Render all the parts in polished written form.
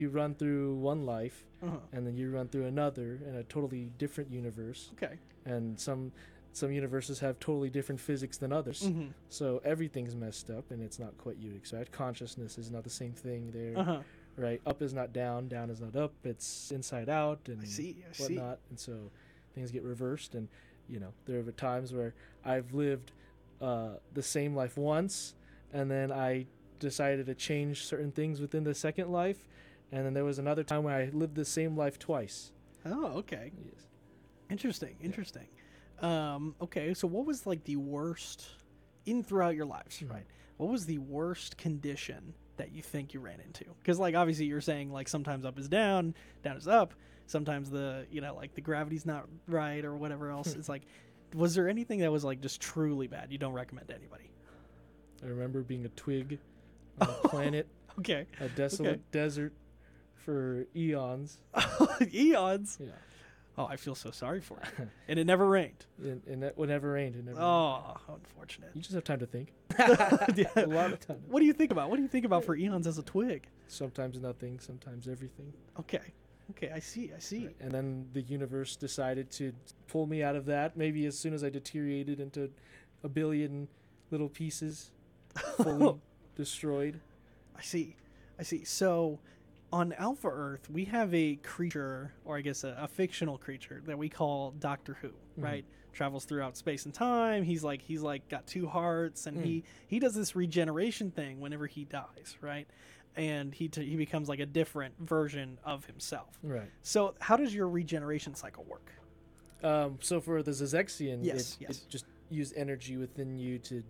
you run through one life, Uh-huh. and then you run through another in a totally different universe, Okay. and some universes have totally different physics than others. Mm-hmm. So everything's messed up, and it's not quite you expect. Consciousness is not the same thing there, Uh-huh. right? Up is not down, down is not up. It's inside out and I see. whatnot, and so things get reversed. And there have been times where I've lived the same life once, and then I decided to change certain things within the second life, and then there was another time where I lived the same life twice. Oh, okay. Yes. Interesting. Okay, so what was like the worst throughout your lives, Mhm. right? What was the worst condition that you think you ran into? Because like obviously you're saying like sometimes up is down, down is up. Sometimes the like the gravity's not right or whatever else. It's like, was there anything that was like just truly bad you don't recommend to anybody? I remember being a twig on a planet, Okay. a desolate desert for eons. Eons. Yeah. Oh, I feel so sorry for you. And it never rained. And that would never rain. It never rained. Oh, how unfortunate. You just have time to think. Yeah. A lot of time. What do you think about? What do you think about for eons as a twig? Sometimes nothing, sometimes everything. Okay. I see. Right. And then the universe decided to pull me out of that, maybe as soon as I deteriorated into a billion little pieces, fully destroyed. I see. So, on Alpha Earth, we have a creature, or I guess a fictional creature that we call Doctor Who, right? Travels throughout space and time. He's like got two hearts, and he does this regeneration thing whenever he dies, right? And he becomes like a different version of himself. Right. So, how does your regeneration cycle work? So for the Zezexian, Yes. it just use energy within you to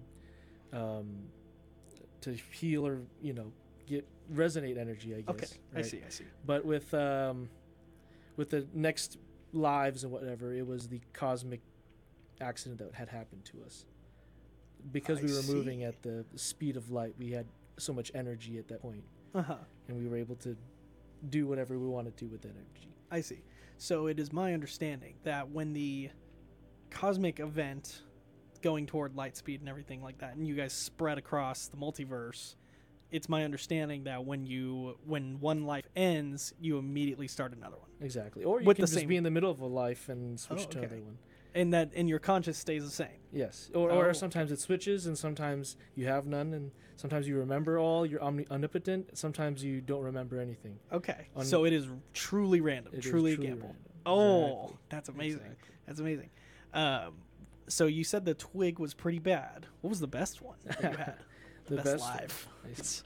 heal or get resonate energy, I guess. Okay, right? I see. But with the next lives and whatever, it was the cosmic accident that had happened to us. Because I we were see. moving at the speed of light, we had so much energy at that point, Uh-huh. and we were able to do whatever we wanted to with that energy. I see. So it is my understanding that when the cosmic event going toward light speed and everything like that, and you guys spread across the multiverse, it's my understanding that when one life ends, you immediately start another one. Exactly. Or you With can the just same- be in the middle of a life and switch to okay. another one. And your conscious stays the same. Yes. Oh. Or sometimes it switches, and sometimes you have none, and sometimes you remember all. You're omnipotent. Sometimes you don't remember anything. Okay. So it is truly random. It is Truly a truly gamble. random. Oh, Exactly. that's amazing. Exactly. That's amazing. So you said the twig was pretty bad. What was the best one that you had? The best best live. I see.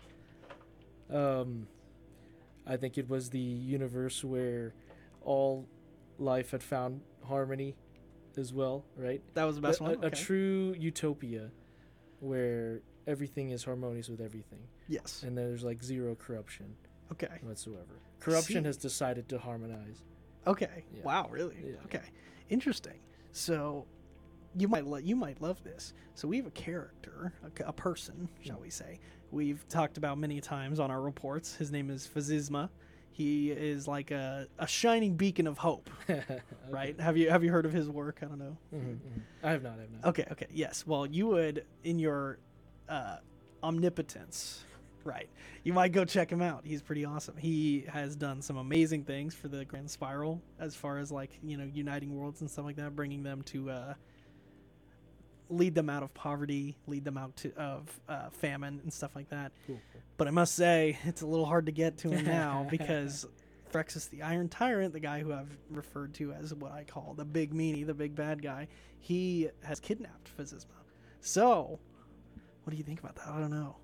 I think it was the universe where all life had found harmony as well, right? That was the best one. A Okay. true utopia where everything is harmonious with everything, Yes. and there's like zero corruption Okay. whatsoever. Corruption See. has decided to harmonize. Okay. Yeah. Wow. Really? Yeah. Okay. Interesting. So you might love this. So we have a character, a person, shall we say? We've talked about many times on our reports. His name is Phasisma. He is like a shining beacon of hope, right? Have you heard of his work? I don't know. I have not. Okay. Yes. Well, you would in your omnipotence, right? You might go check him out. He's pretty awesome. He has done some amazing things for the Grand Spiral, as far as like uniting worlds and stuff like that, bringing them to lead them out of poverty, lead them out of famine and stuff like that. Cool. But I must say, it's a little hard to get to him now because Threxus the Iron Tyrant, the guy who I've referred to as what I call the big meanie, the big bad guy, he has kidnapped Phasisma. So, what do you think about that? I don't know.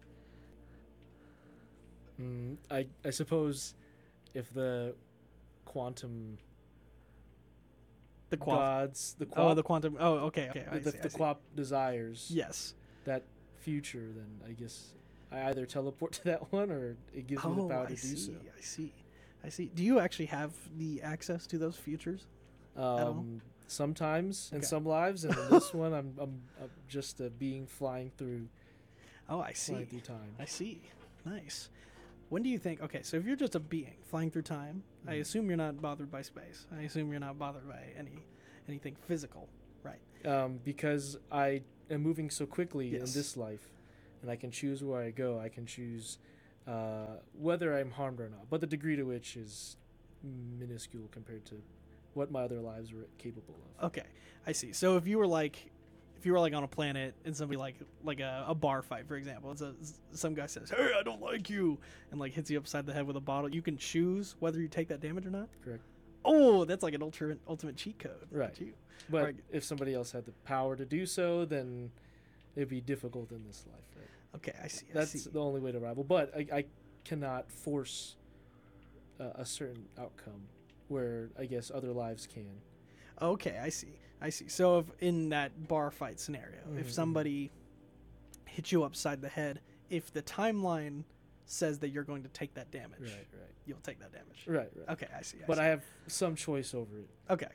I suppose if the quantum The gods, the Oh, the quantum. Oh, okay. I the see. Quap desires Yes. that future, then I guess I either teleport to that one or it gives me the power to do so. I see. Do you actually have the access to those futures? all? Sometimes in Okay. some lives, and in this one, I'm just a being flying through Oh, I see. flying through time. I see. Nice. When do you think? Okay, so if you're just a being flying through time, I assume you're not bothered by space. I assume you're not bothered by anything physical, right? Because I am moving so quickly Yes. in this life, and I can choose where I go. I can choose whether I'm harmed or not. But the degree to which is minuscule compared to what my other lives were capable of. Okay, I see. So if you were like on a planet and somebody like a bar fight, for example, it's some guy says, "Hey, I don't like you," and like hits you upside the head with a bottle, you can choose whether you take that damage or not. Correct. Oh, that's like an ultimate cheat code. Right. But right. If somebody else had the power to do so, then it'd be difficult in this life. Right? Okay, I see. That's the only way to rival. But I cannot force a certain outcome where I guess other lives can. Okay, I see. So if in that bar fight scenario, if somebody hits you upside the head, if the timeline says that you're going to take that damage, right. You'll take that damage. Right. Okay, I see. But I have some choice over it. Okay.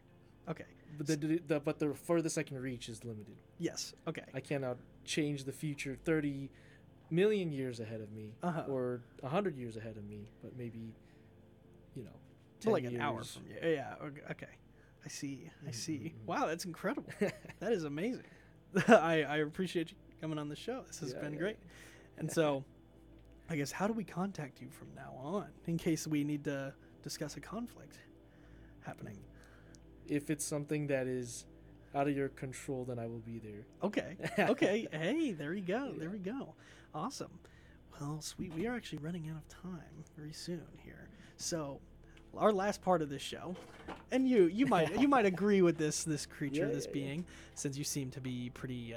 But the furthest I can reach is limited. Yes. Okay. I cannot change the future 30 million years ahead of me or 100 years ahead of me, but maybe, 10 like years. An hour from you. Yeah. Okay. I see. Wow, that's incredible. That is amazing. I appreciate you coming on the show. This has been great. And so, I guess, how do we contact you from now on in case we need to discuss a conflict happening? If it's something that is out of your control, then I will be there. Okay. Hey, there you go. Yeah. There we go. Awesome. Well, sweet. We are actually running out of time very soon here. So, our last part of this show, and you might agree with this creature, this being, since you seem to be pretty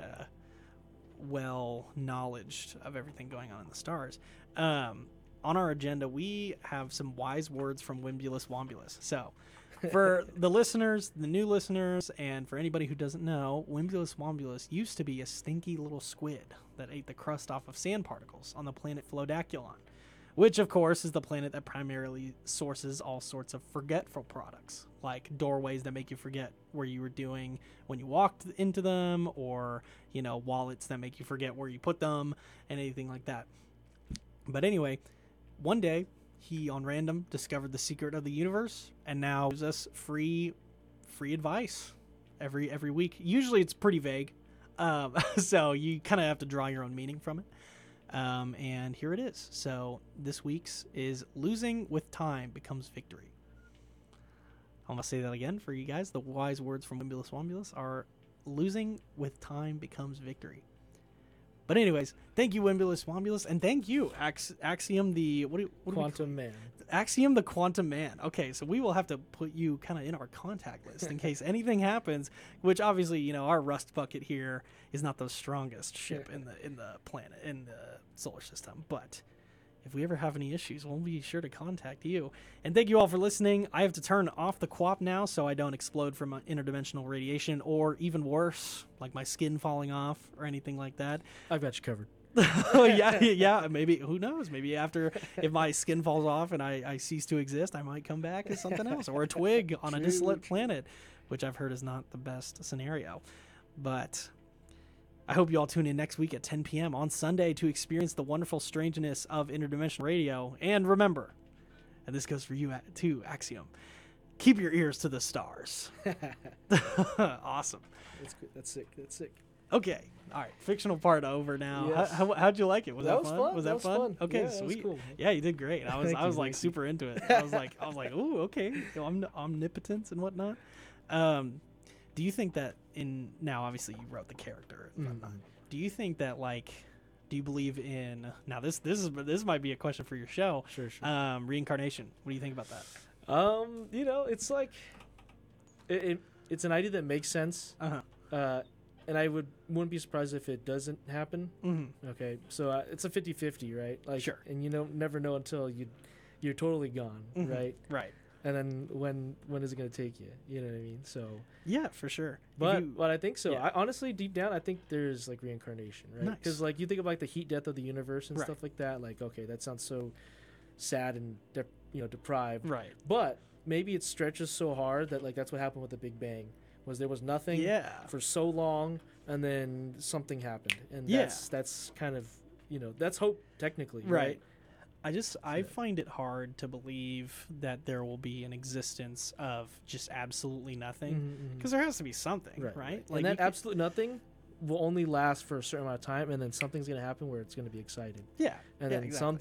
well knowledged of everything going on in the stars. On our agenda, we have some wise words from Wimbulus Wombulus. So, for the listeners, the new listeners, and for anybody who doesn't know, Wimbulus Wombulus used to be a stinky little squid that ate the crust off of sand particles on the planet Flodaculon, which, of course, is the planet that primarily sources all sorts of forgetful products, like doorways that make you forget where you were doing when you walked into them, or, wallets that make you forget where you put them, and anything like that. But anyway, one day, he, on random, discovered the secret of the universe, and now gives us free advice every week. Usually it's pretty vague, so you kind of have to draw your own meaning from it. And here it is. So this week's is losing with time becomes victory. I'm going to say that again for you guys. The wise words from Wimbulus Wombulus are losing with time becomes victory. But anyways, thank you, Wimbulus Wombulus, and thank you, Axiom the Quantum Man. Axiom the Quantum Man. Okay, so we will have to put you kind of in our contact list in case anything happens. Which obviously, our Rust Bucket here is not the strongest ship in the planet in the solar system. But if we ever have any issues, we'll be sure to contact you. And thank you all for listening. I have to turn off the QWOP now so I don't explode from interdimensional radiation, or even worse, like my skin falling off or anything like that. I've got you covered. Oh, yeah. Maybe, who knows? Maybe if my skin falls off and I cease to exist, I might come back as something else, or a twig on a desolate planet, which I've heard is not the best scenario. But I hope you all tune in next week at 10 p.m. on Sunday to experience the wonderful strangeness of interdimensional radio. And remember, and this goes for you too, Axiom, keep your ears to the stars. Awesome. That's good. That's sick. Okay. All right. Fictional part over now. Yes. How'd you like it? Was that fun? Was that fun? Okay, yeah, sweet. Cool. Yeah, you did great. I was like super into it. I was like, ooh, okay. Omnipotence and whatnot. Do you think that now obviously you wrote the character and whatnot. Do you think that do you believe in, now this might be a question for your show. Sure. Reincarnation. What do you think about that? It's like it's an idea that makes sense. And I wouldn't be surprised if it doesn't happen. Mm-hmm. Okay, so it's a 50-50, right? Sure. And you never know until you're totally gone, right? Right. And then when is it going to take you? You know what I mean? So yeah, for sure. But I think so. Yeah. I honestly, deep down, I think there's reincarnation, right? Because you think of the heat death of the universe and stuff like that. Okay, that sounds so sad and deprived. Right. But maybe it stretches so hard that that's what happened with the Big Bang. There was nothing for so long, and then something happened, and that's kind of that's hope technically, right? I find it hard to believe that there will be an existence of just absolutely nothing, because there has to be something, right? And that absolute nothing will only last for a certain amount of time, and then something's going to happen where it's going to be exciting. Yeah, and then exactly.